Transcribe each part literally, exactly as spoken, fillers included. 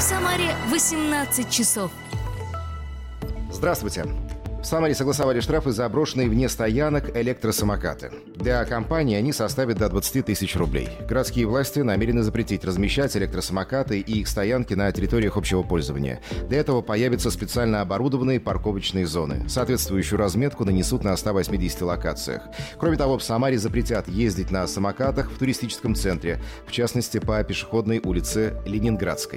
Самаре восемнадцать часов. Здравствуйте. В Самаре согласовали штрафы за брошенные вне стоянок электросамокаты. Для компании они составят до двадцать тысяч рублей. Городские власти намерены запретить размещать электросамокаты и их стоянки на территориях общего пользования. Для этого появятся специально оборудованные парковочные зоны. Соответствующую разметку нанесут на ста восьмидесяти локациях. Кроме того, в Самаре запретят ездить на самокатах в туристическом центре, в частности, по пешеходной улице Ленинградской.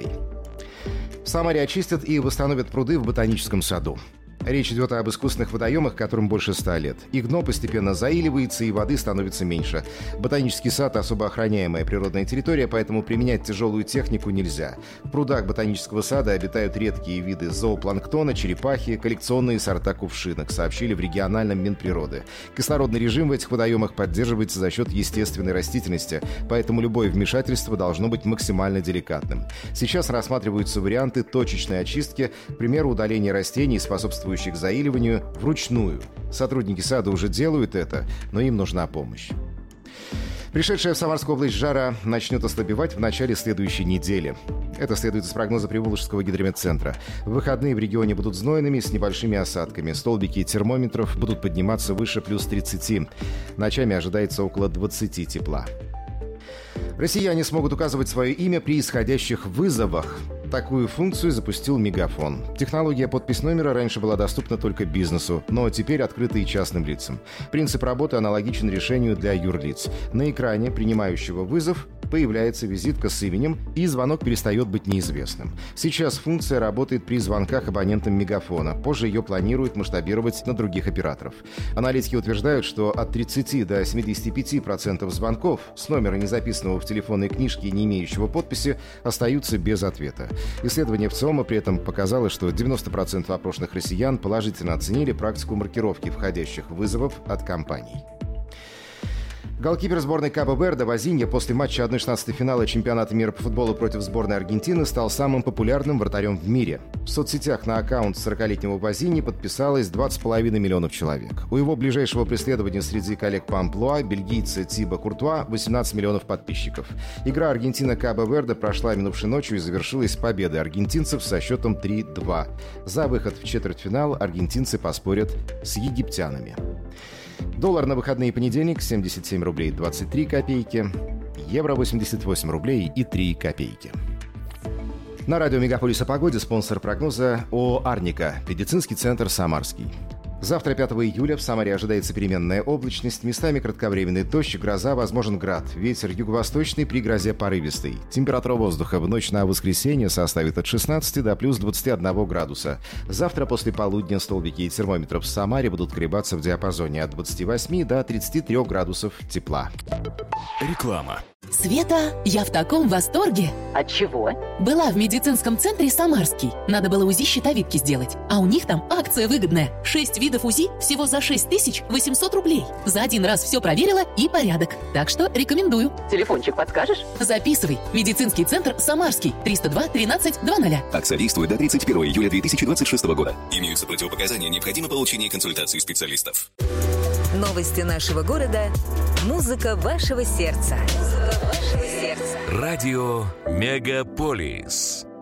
В Самаре очистят и восстановят пруды в ботаническом саду. Речь идет об искусственных водоемах, которым больше ста лет. Их дно постепенно заиливается, и воды становится меньше. Ботанический сад – особо охраняемая природная территория, поэтому применять тяжелую технику нельзя. В прудах ботанического сада обитают редкие виды зоопланктона, черепахи, коллекционные сорта кувшинок, сообщили в региональном Минприроды. Кислородный режим в этих водоемах поддерживается за счет естественной растительности, поэтому любое вмешательство должно быть максимально деликатным. Сейчас рассматриваются варианты точечной очистки, к примеру, удаления растений, способствующих к заиливанию, вручную. Сотрудники сада уже делают это, но им нужна помощь. Пришедшая в Самарскую область жара начнет ослабевать в начале следующей недели. Это следует из прогноза Приволжского гидрометцентра. В выходные в регионе будут знойными с небольшими осадками. Столбики термометров будут подниматься выше плюс тридцати. Ночами ожидается около двадцати тепла. Россияне смогут указывать свое имя при исходящих вызовах. Такую функцию запустил Мегафон. Технология подпись номера раньше была доступна только бизнесу, но теперь открыта и частным лицам. Принцип работы аналогичен решению для юрлиц. На экране принимающего вызов появляется визитка с именем, и звонок перестает быть неизвестным. Сейчас функция работает при звонках абонентам Мегафона. Позже ее планируют масштабировать на других операторов. Аналитики утверждают, что от тридцати до семидесяти пяти процентов звонков с номера, не записанного в телефонной книжке и не имеющего подписи, остаются без ответа. Исследование ВЦИОМа при этом показало, что девяносто процентов опрошенных россиян положительно оценили практику маркировки входящих вызовов от компаний. Голкипер сборной Кабо-Верде Возинья после матча одна шестнадцатая финала чемпионата мира по футболу против сборной Аргентины стал самым популярным вратарем в мире. В соцсетях на аккаунт сорокалетнего Возиньи подписалось двадцать с половиной миллионов человек. У его ближайшего преследования среди коллег по амплуа, бельгийца Тибо Куртуа, восемнадцать миллионов подписчиков. Игра Аргентина-Кабо-Верде прошла минувшей ночью и завершилась победой аргентинцев со счетом три-два. За выход в четвертьфинал аргентинцы поспорят с египтянами. Доллар на выходные понедельник семьдесят семь рублей двадцать три копейки, евро восемьдесят восемь рублей и три копейки. На радио «Мегаполис» о погоде спонсор прогноза ООО «Арника», медицинский центр «Самарский». Завтра, пятого июля, в Самаре ожидается переменная облачность, местами кратковременный дождь, гроза, возможен град. Ветер юго-восточный, при грозе порывистый. Температура воздуха в ночь на воскресенье составит от шестнадцати до плюс двадцати одного градуса. Завтра после полудня столбики и термометров в Самаре будут колебаться в диапазоне от двадцати восьми до тридцати трёх градусов тепла. Реклама. Света, я в таком восторге. От чего? Была в медицинском центре «Самарский». Надо было УЗИ щитовидки сделать. А у них там акция выгодная. Шесть видов УЗИ всего за шесть тысяч восемьсот рублей. За один раз все проверила и порядок. Так что рекомендую. Телефончик подскажешь? Записывай. Медицинский центр «Самарский». триста два тринадцать двадцать. Акция действует до тридцать первого июля две тысячи двадцать шестого года. Имеются противопоказания, необходимо получение консультации специалистов. Новости нашего города. Музыка вашего сердца. Музыка вашего сердца. Радио «Мегаполис».